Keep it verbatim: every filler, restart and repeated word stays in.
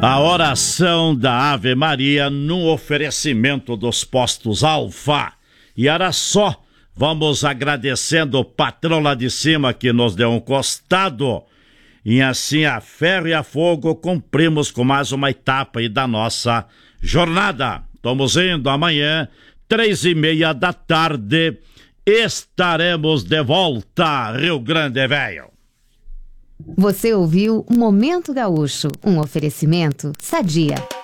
A oração da Ave Maria no oferecimento dos postos Alfa. E era só, vamos agradecendo o patrão lá de cima que nos deu um costado. E assim, a ferro e a fogo, cumprimos com mais uma etapa aí da nossa jornada. Estamos indo amanhã, três e meia da tarde, estaremos de volta, Rio Grande Velho. Você ouviu Momento Gaúcho, um oferecimento Sadia.